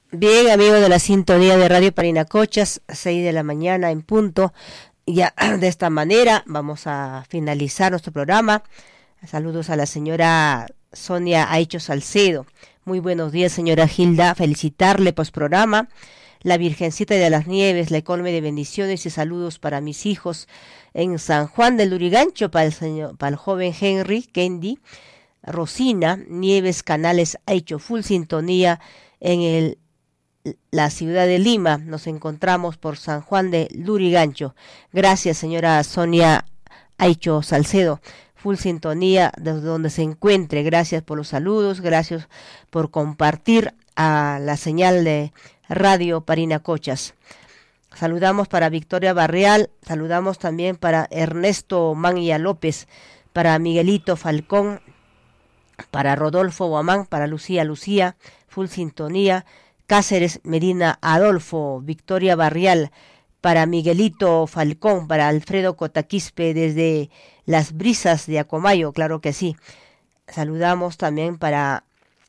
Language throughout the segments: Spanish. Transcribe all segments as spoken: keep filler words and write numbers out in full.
Bien, amigos de la sintonía de Radio Parinacochas, seis de la mañana en punto. Ya de esta manera vamos a finalizar nuestro programa. Saludos a la señora Sonia Aicho Salcedo. Muy buenos días, señora Gilda. Felicitarle por su programa. La Virgencita de las Nieves le colme de bendiciones y saludos para mis hijos en San Juan del Lurigancho, para el, señor, para el joven Henry, Kendi, Rosina, Nieves Canales Aicho, full sintonía en el la ciudad de Lima. Nos encontramos por San Juan de Lurigancho. Gracias, señora Sonia Aicho Salcedo. Full sintonía desde donde se encuentre. Gracias por los saludos. Gracias por compartir a la señal de Radio Parinacochas. Saludamos para Victoria Barrial. Saludamos también para Ernesto Manguía López. Para Miguelito Falcón. Para Rodolfo Guamán. Para Lucía Lucía. Full sintonía. Cáceres Medina Adolfo, Victoria Barrial, para Miguelito Falcón, para Alfredo Cotaquispe desde Las Brisas de Acomayo, claro que sí. Saludamos también para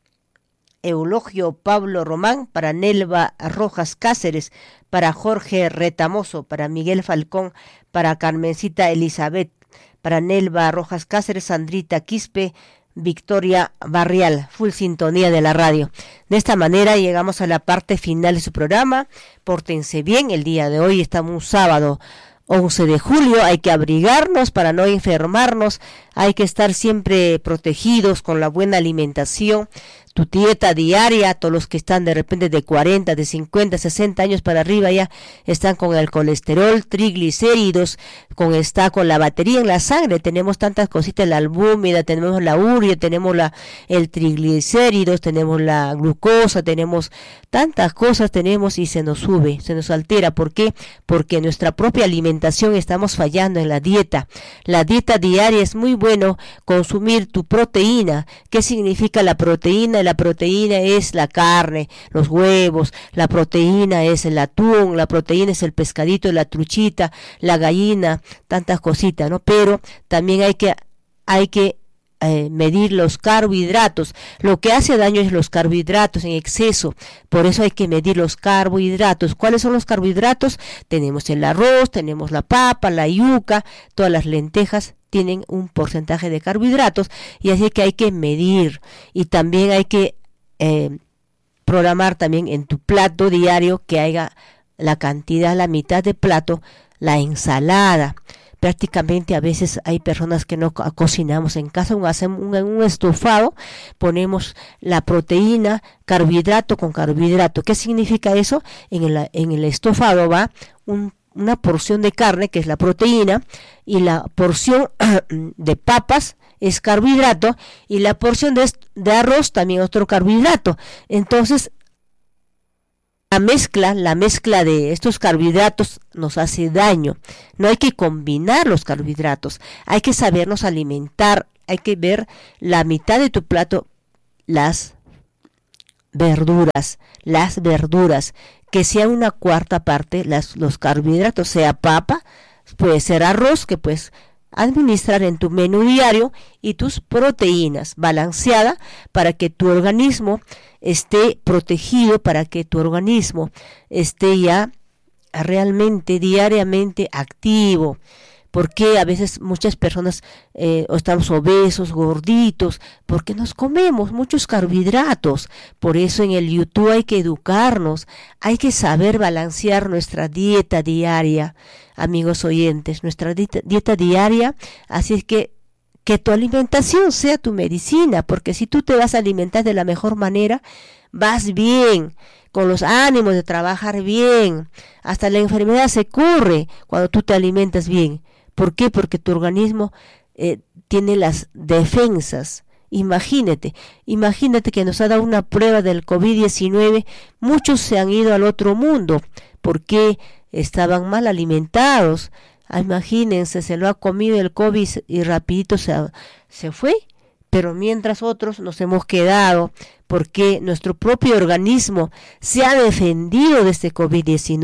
Eulogio Pablo Román, para Nelva Rojas Cáceres, para Jorge Retamoso, para Miguel Falcón, para Carmencita Elizabeth, para Nelva Rojas Cáceres, Sandrita Quispe, Victoria Barrial, full sintonía de la radio. De esta manera llegamos a la parte final de su programa. Pórtense bien, el día de hoy estamos un sábado once de julio, hay que abrigarnos para no enfermarnos, hay que estar siempre protegidos con la buena alimentación, tu dieta diaria. Todos los que están de repente de cuarenta, de cincuenta, sesenta años para arriba ya están con el colesterol, triglicéridos, con está con la batería en la sangre. Tenemos tantas cositas, la albúmina, tenemos la urea, tenemos la el triglicéridos, tenemos la glucosa, tenemos tantas cosas tenemos y se nos sube, se nos altera. ¿Por qué? Porque nuestra propia alimentación estamos fallando en la dieta. La dieta diaria es muy bueno consumir tu proteína. ¿Qué significa la proteína? La proteína es la carne, los huevos, la proteína es el atún, la proteína es el pescadito, la truchita, la gallina, tantas cositas, ¿no? Pero también hay que, hay que eh, medir los carbohidratos. Lo que hace daño es los carbohidratos en exceso, por eso hay que medir los carbohidratos. ¿Cuáles son los carbohidratos? Tenemos el arroz, tenemos la papa, la yuca, todas las lentejas tienen un porcentaje de carbohidratos, y así que hay que medir, y también hay que eh, programar también en tu plato diario que haya la cantidad, la mitad de plato, la ensalada. Prácticamente a veces hay personas que no co- cocinamos en casa, un, hacemos un, un estofado, ponemos la proteína, carbohidrato con carbohidrato. ¿Qué significa eso? En el, en el estofado va un una porción de carne, que es la proteína, y la porción de papas es carbohidrato, y la porción de, de arroz también otro carbohidrato. Entonces, la mezcla, la mezcla de estos carbohidratos nos hace daño. No hay que combinar los carbohidratos, hay que sabernos alimentar, hay que ver la mitad de tu plato, las verduras, las verduras, que sea una cuarta parte las, los carbohidratos, sea papa, puede ser arroz, que puedes administrar en tu menú diario, y tus proteínas balanceada para que tu organismo esté protegido, para que tu organismo esté ya realmente diariamente activo. Porque a veces muchas personas eh, estamos obesos, gorditos, porque nos comemos muchos carbohidratos. Por eso en el YouTube hay que educarnos, hay que saber balancear nuestra dieta diaria, amigos oyentes, nuestra dieta, dieta diaria. Así es que que tu alimentación sea tu medicina, porque si tú te vas a alimentar de la mejor manera, vas bien, con los ánimos de trabajar bien. Hasta la enfermedad se corre cuando tú te alimentas bien. ¿Por qué? Porque tu organismo eh, tiene las defensas. Imagínate, imagínate que nos ha dado una prueba del COVID diecinueve, muchos se han ido al otro mundo, porque estaban mal alimentados. Ah, imagínense, se lo ha comido el COVID y rapidito se, se fue, pero mientras otros nos hemos quedado, porque nuestro propio organismo se ha defendido de este COVID diecinueve.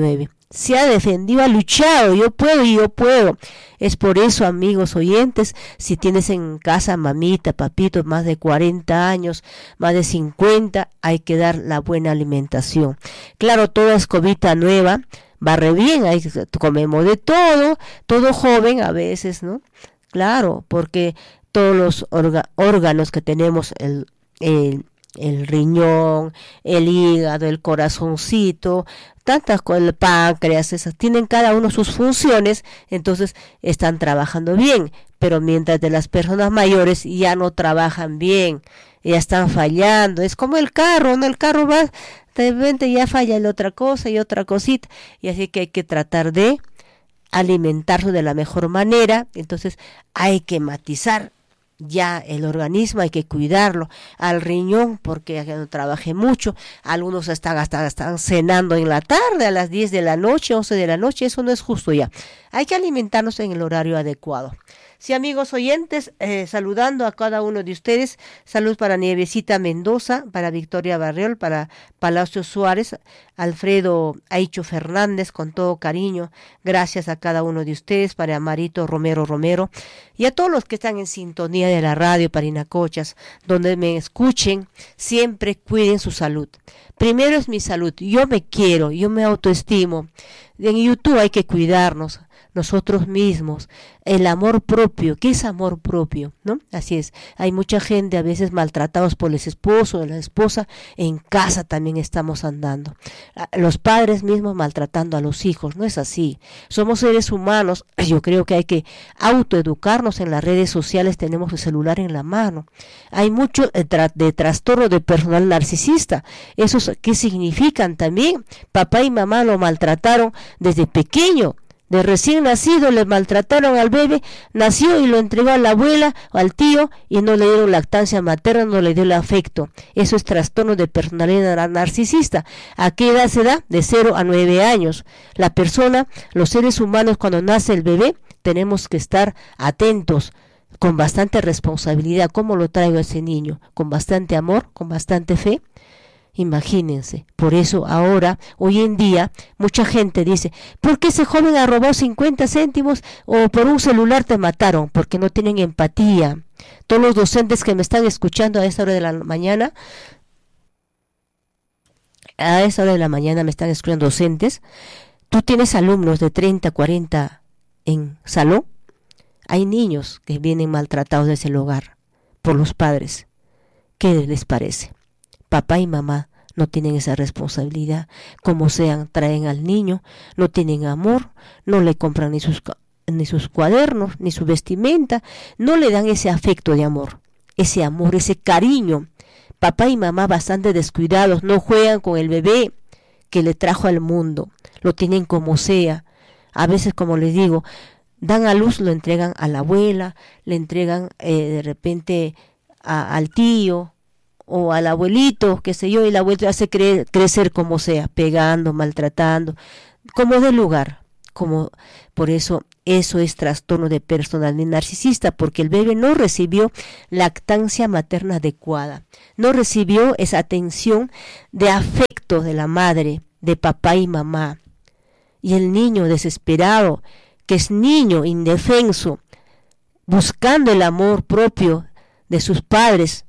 se ha defendido, ha luchado, yo puedo y yo puedo. Es por eso, amigos oyentes, si tienes en casa mamita, papito, más de cuarenta años, más de cincuenta, hay que dar la buena alimentación. Claro, toda escobita nueva va re bien, ahí comemos de todo, todo joven a veces, ¿no? Claro, porque todos los orga, órganos que tenemos, el, el el riñón, el hígado, el corazoncito, tantas con el páncreas, esas tienen cada uno sus funciones, entonces están trabajando bien, pero mientras de las personas mayores ya no trabajan bien, ya están fallando, es como el carro, ¿no? El carro va, de repente ya falla en otra cosa y otra cosita, y así que hay que tratar de alimentarse de la mejor manera, entonces hay que matizar ya el organismo, hay que cuidarlo, al riñón porque no trabaje mucho, algunos están hasta están cenando en la tarde a las diez de la noche, once de la noche, eso no es justo ya, hay que alimentarnos en el horario adecuado. Sí, amigos oyentes, eh, saludando a cada uno de ustedes, salud para Nievecita Mendoza, para Victoria Barriol, para Palacio Suárez, Alfredo Aicho Fernández, con todo cariño, gracias a cada uno de ustedes, para Marito Romero Romero, y a todos los que están en sintonía de la radio Parinacochas, donde me escuchen, siempre cuiden su salud. Primero es mi salud, yo me quiero, yo me autoestimo. En YouTube hay que cuidarnos, nosotros mismos, el amor propio. ¿Qué es amor propio? ¿No? Así es, hay mucha gente a veces maltratados por el esposo, la esposa, en casa también estamos andando. Los padres mismos maltratando a los hijos, no es así. Somos seres humanos, yo creo que hay que autoeducarnos en las redes sociales, tenemos el celular en la mano. Hay mucho de, tra de trastorno de personal narcisista. ¿Esos qué significan también? Papá y mamá lo maltrataron desde pequeño. De recién nacido le maltrataron al bebé, nació y lo entregó a la abuela o al tío y no le dieron lactancia materna, no le dio el afecto. Eso es trastorno de personalidad narcisista. ¿A qué edad se da? De cero a nueve años. La persona, los seres humanos, cuando nace el bebé, tenemos que estar atentos, con bastante responsabilidad. ¿Cómo lo traigo a ese niño? ¿Con bastante amor? ¿Con bastante fe? Imagínense, por eso ahora, hoy en día, mucha gente dice, ¿por qué ese joven ha robado cincuenta céntimos o por un celular te mataron? Porque no tienen empatía. Todos los docentes que me están escuchando a esta hora de la mañana, a esta hora de la mañana me están escuchando docentes, tú tienes alumnos de treinta, cuarenta en salón, hay niños que vienen maltratados de ese hogar por los padres. ¿Qué les parece? Papá y mamá no tienen esa responsabilidad, como sean, traen al niño, no tienen amor, no le compran ni sus, ni sus cuadernos, ni su vestimenta, no le dan ese afecto de amor, ese amor, ese cariño. Papá y mamá bastante descuidados, no juegan con el bebé que le trajo al mundo, lo tienen como sea. A veces, como les digo, dan a luz, lo entregan a la abuela, le entregan eh, de repente a, al tío, o al abuelito, qué sé yo, y el abuelito hace cre crecer como sea, pegando, maltratando, como de lugar, como por eso eso es trastorno de personalidad narcisista, porque el bebé no recibió lactancia materna adecuada, no recibió esa atención de afecto de la madre, de papá y mamá, y el niño desesperado, que es niño indefenso, buscando el amor propio de sus padres,